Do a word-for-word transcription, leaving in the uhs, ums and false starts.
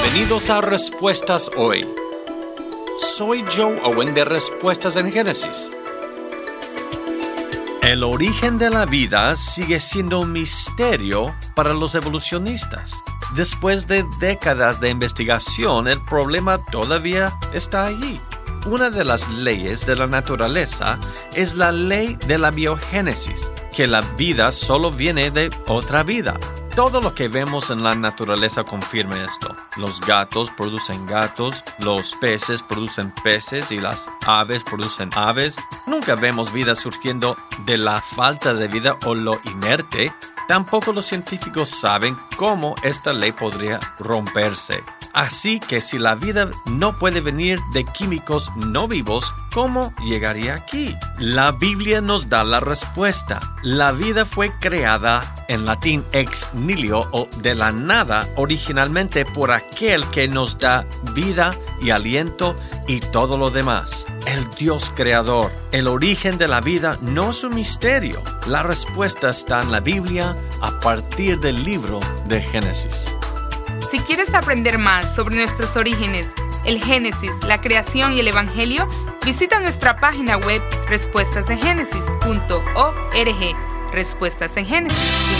Bienvenidos a Respuestas Hoy. Soy Joe Owen de Respuestas en Génesis. El origen de la vida sigue siendo un misterio para los evolucionistas. Después de décadas de investigación, el problema todavía está allí. Una de las leyes de la naturaleza es la ley de la biogénesis, que la vida solo viene de otra vida. Todo lo que vemos en la naturaleza confirma esto. Los gatos producen gatos, los peces producen peces y las aves producen aves. Nunca vemos vida surgiendo de la falta de vida o lo inerte. Tampoco los científicos saben cómo esta ley podría romperse. Así que si la vida no puede venir de químicos no vivos, ¿cómo llegaría aquí? La Biblia nos da la respuesta. La vida fue creada, en latín ex nihilo o de la nada, originalmente por aquel que nos da vida y aliento y todo lo demás. El Dios creador. El origen de la vida no es un misterio. La respuesta está en la Biblia a partir del libro de Génesis. Si quieres aprender más sobre nuestros orígenes, el Génesis, la creación y el Evangelio, visita nuestra página web respuestas de génesis punto org. Respuestas en Génesis.